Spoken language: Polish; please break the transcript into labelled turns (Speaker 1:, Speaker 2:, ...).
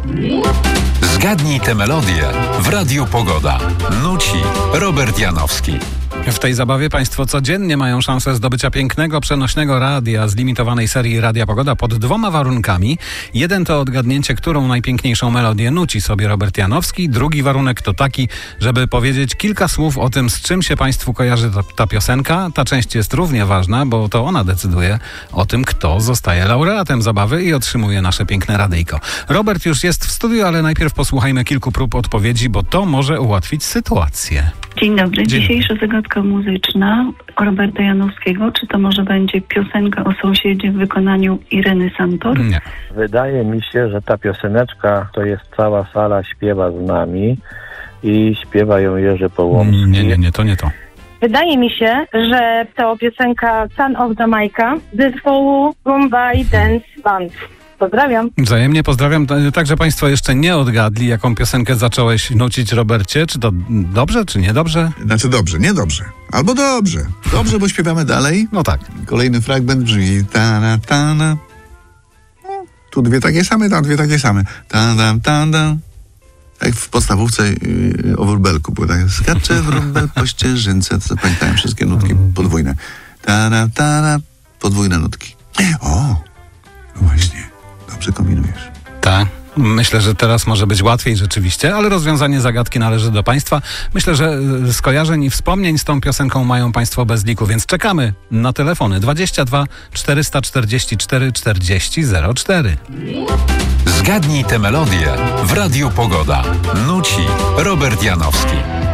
Speaker 1: Zgadnij tę melodię w Radiu Pogoda. Nuci Robert Janowski.
Speaker 2: W tej zabawie Państwo codziennie mają szansę zdobycia pięknego, przenośnego radia z limitowanej serii Radia Pogoda pod 2 warunkami. Jeden to odgadnięcie, którą najpiękniejszą melodię nuci sobie Robert Janowski. Drugi warunek to taki, żeby powiedzieć kilka słów o tym, z czym się Państwu kojarzy ta piosenka. Ta część jest równie ważna, bo to ona decyduje o tym, kto zostaje laureatem zabawy i otrzymuje nasze piękne radyjko. Robert już jest w studiu, ale najpierw posłuchajmy kilku prób odpowiedzi, bo to może ułatwić sytuację.
Speaker 3: Dzień dobry. Dzisiejsza zagadka muzyczna Roberta Janowskiego. Czy to może będzie piosenka o sąsiedzie w wykonaniu Ireny Santor?
Speaker 2: Nie.
Speaker 4: Wydaje mi się, że ta pioseneczka to jest cała sala śpiewa z nami i śpiewa ją Jerzy Połomski.
Speaker 2: Nie, to nie to.
Speaker 5: Wydaje mi się, że to piosenka Son of Jamaica zespołu Bombay Dance Band. Pozdrawiam.
Speaker 2: Wzajemnie pozdrawiam. Także Państwo jeszcze nie odgadli, jaką piosenkę zacząłeś nucić, Robercie. Czy to dobrze, czy niedobrze?
Speaker 6: Znaczy dobrze, nie dobrze. Albo dobrze. Dobrze, bo śpiewamy dalej.
Speaker 2: No tak.
Speaker 6: Kolejny fragment brzmi ta-na, ta-na. No, tu 2 takie same, tam 2 takie same. Ta-dam, ta-dam. Jak w podstawówce o wróbelku było tak. Skacze wróbel po ścieżynce. To pamiętałem wszystkie nutki podwójne. Ta-na, ta-na. Podwójne nutki. O, no właśnie. Dobrze kombinujesz.
Speaker 2: Tak. Myślę, że teraz może być łatwiej rzeczywiście, ale rozwiązanie zagadki należy do Państwa. Myślę, że skojarzeń i wspomnień z tą piosenką mają Państwo bez liku, więc czekamy na telefony 22 444 40 04.
Speaker 1: Zgadnij tę melodię w Radiu Pogoda. Nuci Robert Janowski.